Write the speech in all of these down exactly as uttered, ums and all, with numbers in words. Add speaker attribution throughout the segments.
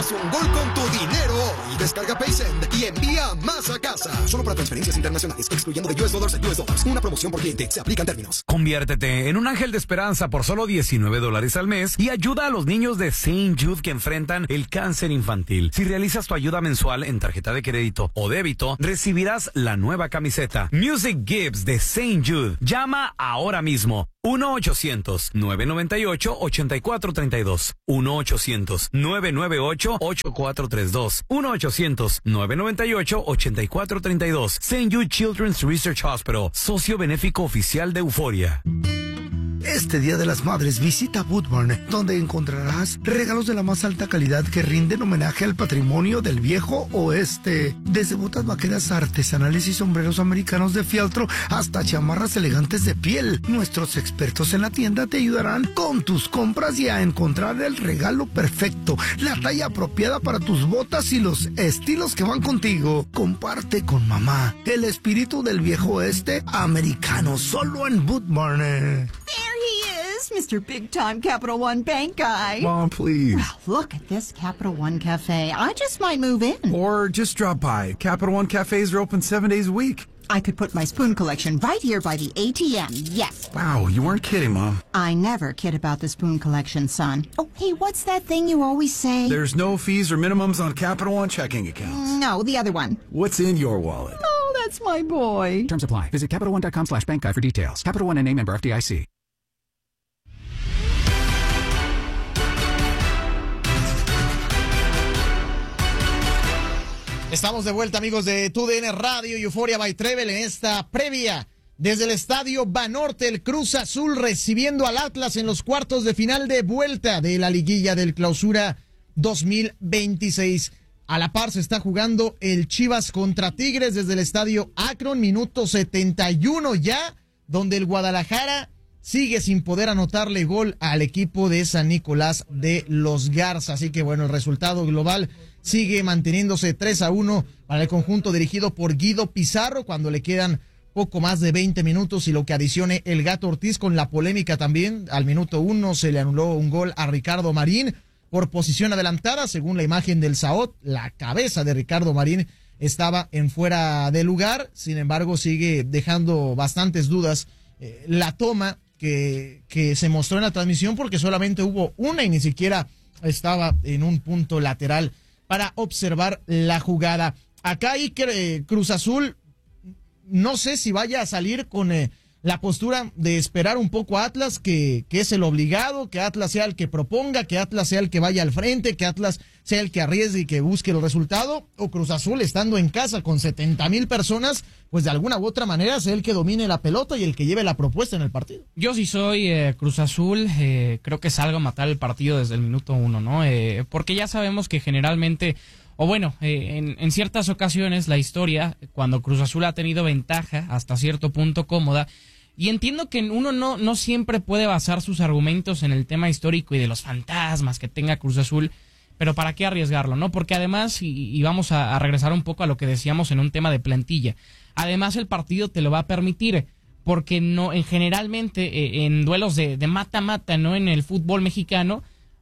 Speaker 1: Haz un gol con tu dinero hoy. Descarga Paysend y envía más a casa. Solo para transferencias internacionales, excluyendo de U S Dollars a U S Dollars. Una promoción por cliente. Se aplican términos.
Speaker 2: Conviértete en un ángel de esperanza por solo diecinueve dólares al mes y ayuda a los niños de Saint Jude que enfrentan el cáncer infantil. Si realizas tu ayuda mensual en tarjeta de crédito o débito, recibirás la nueva camiseta Music Gives de Saint Jude. Llama ahora mismo. uno ochocientos, nueve noventa y ocho, ochenta y cuatro treinta y dos. uno ochocientos, nueve noventa y ocho, ochenta y cuatro treinta y dos. uno ochocientos, nueve noventa y ocho, ochenta y cuatro treinta y dos. Saint Jude Children's Research Hospital, socio benéfico oficial de Euforia.
Speaker 3: Este Día de las Madres visita Boot Barn, donde encontrarás regalos de la más alta calidad que rinden homenaje al patrimonio del viejo oeste. Desde botas vaqueras artesanales y sombreros americanos de fieltro hasta chamarras elegantes de piel. Nuestros expertos en la tienda te ayudarán con tus compras y a encontrar el regalo perfecto, la talla apropiada para tus botas y los estilos que van contigo. Comparte con mamá el espíritu del viejo oeste americano, solo en Boot Barn.
Speaker 4: There he is, Mister Big Time Capital One Bank guy.
Speaker 5: Mom, please.
Speaker 4: Well, look at this Capital One Cafe. I just might move in.
Speaker 5: Or just drop by. Capital One cafes are open seven days a week.
Speaker 4: I could put my spoon collection right here by the A T M, yes.
Speaker 5: Wow, you weren't kidding, Mom.
Speaker 4: I never kid about the spoon collection, son. Oh, hey, what's that thing you always say?
Speaker 5: There's no fees or minimums on Capital One checking accounts.
Speaker 4: No, the other one.
Speaker 5: What's in your wallet?
Speaker 4: Oh, that's my boy.
Speaker 6: Terms apply. Visit CapitalOne.com slash bank guide for details. Capital One N A member F D I C.
Speaker 7: Estamos de vuelta, amigos de T U D N Radio y Euphoria by Trevel en esta previa desde el estadio Banorte, el Cruz Azul recibiendo al Atlas en los cuartos de final de vuelta de la liguilla del Clausura dos mil veintiséis. A la par se está jugando el Chivas contra Tigres desde el estadio Akron, minuto setenta y uno ya, donde el Guadalajara sigue sin poder anotarle gol al equipo de San Nicolás de los Garza. Así que bueno, el resultado global sigue manteniéndose tres a uno para el conjunto dirigido por Guido Pizarro cuando le quedan poco más de veinte minutos y lo que adicione el Gato Ortiz con la polémica también. Al minuto uno se le anuló un gol a Ricardo Marín por posición adelantada. Según la imagen del S A O T, la cabeza de Ricardo Marín estaba en fuera de lugar. Sin embargo, sigue dejando bastantes dudas eh, la toma que, que se mostró en la transmisión porque solamente hubo una y ni siquiera estaba en un punto lateral para observar la jugada. Acá Iker, eh, Cruz Azul, no sé si vaya a salir con eh, la postura de esperar un poco a Atlas, que, que es el obligado, que Atlas sea el que proponga, que Atlas sea el que vaya al frente, que Atlas sea el que arriesgue y que busque el resultado, o Cruz Azul estando en casa con setenta mil personas, pues de alguna u otra manera sea el que domine la pelota y el que lleve la propuesta en el partido.
Speaker 8: Yo sí soy eh, Cruz Azul, eh, creo que salgo a matar el partido desde el minuto uno, ¿no? Eh, porque ya sabemos que generalmente... O bueno, eh, en, en ciertas ocasiones la historia, cuando Cruz Azul ha tenido ventaja hasta cierto punto cómoda, y entiendo que uno no, no siempre puede basar sus argumentos en el tema histórico y de los fantasmas que tenga Cruz Azul, pero ¿para qué arriesgarlo, no? Porque además, y, y vamos a, a regresar un poco a lo que decíamos en un tema de plantilla, además el partido te lo va a permitir, porque no, en generalmente eh, en duelos de de mata-mata, ¿no? En el fútbol mexicano,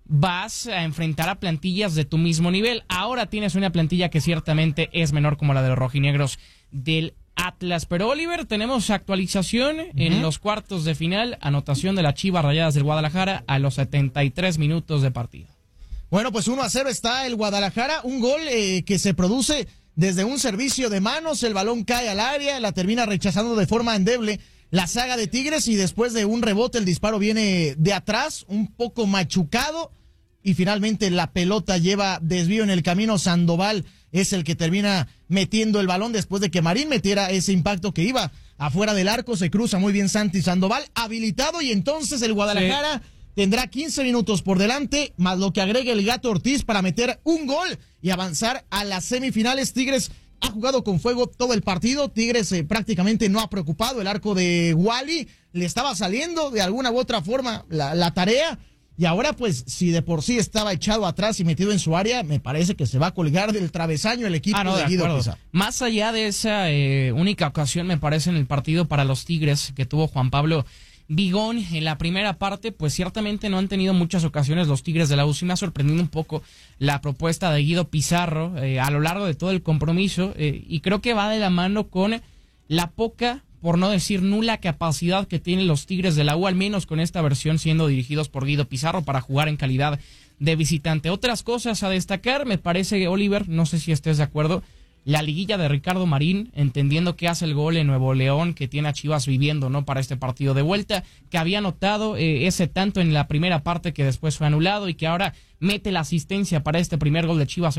Speaker 8: vas a enfrentar a plantillas de tu mismo nivel. Ahora tienes una plantilla que ciertamente es menor como la de los rojinegros del Atlas. Pero Oliver, tenemos actualización uh-huh. en los cuartos de final, anotación de las Chivas Rayadas del Guadalajara a los setenta y tres minutos de partido.
Speaker 7: Bueno, pues uno a cero está el Guadalajara, un gol eh, que se produce desde un servicio de manos, el balón cae al área, la termina rechazando de forma endeble la saga de Tigres y después de un rebote el disparo viene de atrás, un poco machucado y finalmente la pelota lleva desvío en el camino. Sandoval es el que termina metiendo el balón después de que Marín metiera ese impacto que iba afuera del arco. Se cruza muy bien Santi Sandoval, habilitado, y entonces el Guadalajara sí. tendrá quince minutos por delante, más lo que agregue el Gato Ortiz para meter un gol y avanzar a las semifinales. Tigres ha jugado con fuego todo el partido. Tigres eh, prácticamente no ha preocupado. El arco de Wally le estaba saliendo de alguna u otra forma la, la tarea. Y ahora, pues, si de por sí estaba echado atrás y metido en su área, me parece que se va a colgar del travesaño el equipo ah, no, de, de Guido Pizarro.
Speaker 8: Más allá de esa eh, única ocasión, me parece, en el partido para los Tigres que tuvo Juan Pablo Bigón en la primera parte, pues ciertamente no han tenido muchas ocasiones los Tigres de la U. Sí me ha sorprendido un poco la propuesta de Guido Pizarro eh, a lo largo de todo el compromiso eh, y creo que va de la mano con la poca, por no decir nula, capacidad que tienen los Tigres de la U, al menos con esta versión siendo dirigidos por Guido Pizarro para jugar en calidad de visitante. Otras cosas a destacar, me parece, Oliver, no sé si estés de acuerdo, la liguilla de Ricardo Marín, entendiendo que hace el gol en Nuevo León, que tiene a Chivas viviendo, ¿no?, para este partido de vuelta, que había anotado eh, ese tanto en la primera parte que después fue anulado y que ahora mete la asistencia para este primer gol de Chivas